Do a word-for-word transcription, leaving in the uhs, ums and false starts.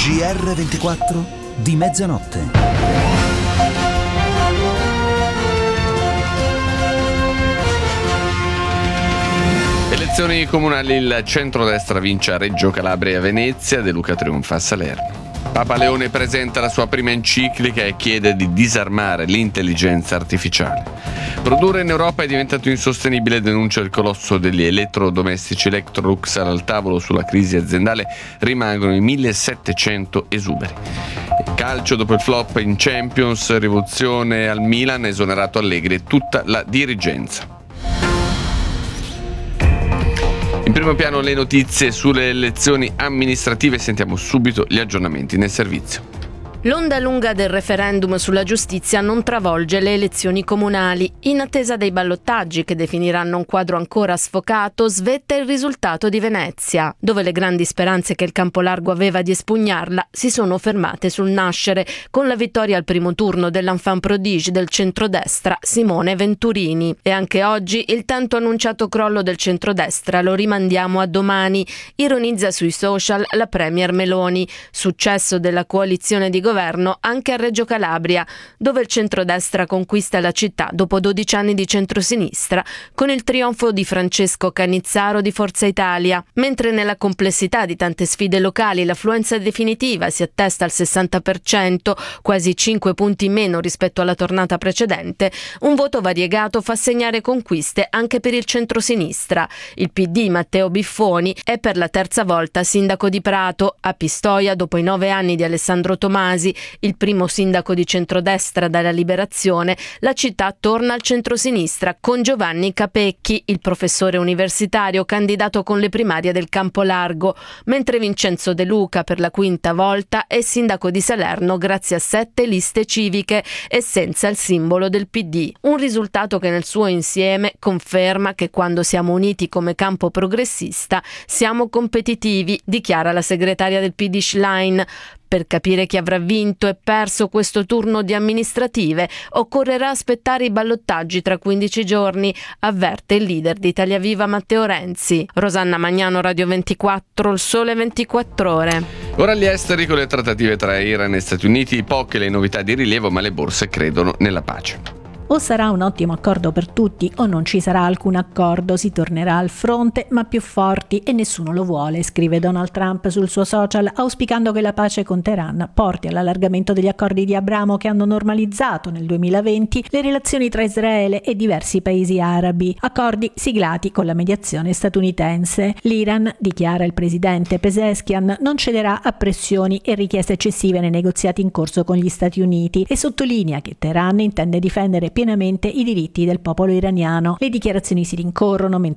G R ventiquattro di mezzanotte. Elezioni comunali, il centrodestra vince a Reggio Calabria e a Venezia, De Luca trionfa a Salerno. Papa Leone presenta la sua prima enciclica e chiede di disarmare l'intelligenza artificiale. Produrre in Europa è diventato insostenibile, denuncia il colosso degli elettrodomestici Electrolux. Al tavolo sulla crisi aziendale rimangono i millesettecento esuberi. Calcio, dopo il flop in Champions, rivoluzione al Milan, esonerato Allegri e tutta la dirigenza. In primo piano le notizie sulle elezioni amministrative, sentiamo subito gli aggiornamenti nel servizio. L'onda lunga del referendum sulla giustizia non travolge le elezioni comunali. In attesa dei ballottaggi che definiranno un quadro ancora sfocato, svetta il risultato di Venezia, dove le grandi speranze che il Campolargo aveva di espugnarla si sono fermate sul nascere, con la vittoria al primo turno dell'enfant prodige del centrodestra Simone Venturini. E anche oggi il tanto annunciato crollo del centrodestra lo rimandiamo a domani, ironizza sui social la premier Meloni. Successo della coalizione di governo governo anche a Reggio Calabria, dove il centrodestra conquista la città dopo dodici anni di centrosinistra, con il trionfo di Francesco Cannizzaro di Forza Italia. Mentre nella complessità di tante sfide locali l'affluenza definitiva si attesta al sessanta per cento, quasi cinque punti meno rispetto alla tornata precedente, un voto variegato fa segnare conquiste anche per il centrosinistra. Il P D Matteo Biffoni è per la terza volta sindaco di Prato. A Pistoia, dopo i nove anni di Alessandro Tomasi, il primo sindaco di centrodestra dalla liberazione, la città torna al centrosinistra con Giovanni Capecchi, il professore universitario candidato con le primarie del Campolargo, mentre Vincenzo De Luca per la quinta volta è sindaco di Salerno grazie a sette liste civiche e senza il simbolo del P D. Un risultato che nel suo insieme conferma che quando siamo uniti come campo progressista siamo competitivi, dichiara la segretaria del P D Schlein. Per capire chi avrà vinto e perso questo turno di amministrative occorrerà aspettare i ballottaggi tra quindici giorni, avverte il leader di Italia Viva Matteo Renzi. Rosanna Magnano, Radio ventiquattro, Il Sole ventiquattro Ore. Ora gli esteri con le trattative tra Iran e Stati Uniti, poche le novità di rilievo, ma le borse credono nella pace. O sarà un ottimo accordo per tutti o non ci sarà alcun accordo, si tornerà al fronte ma più forti e nessuno lo vuole, scrive Donald Trump sul suo social, auspicando che la pace con Teheran porti all'allargamento degli accordi di Abramo che hanno normalizzato nel duemilaventi le relazioni tra Israele e diversi paesi arabi, accordi siglati con la mediazione statunitense. L'Iran, dichiara il presidente Pezeshkian, non cederà a pressioni e richieste eccessive nei negoziati in corso con gli Stati Uniti e sottolinea che Teheran intende difendere pienamente i diritti del popolo iraniano. Le dichiarazioni si rincorrono mentre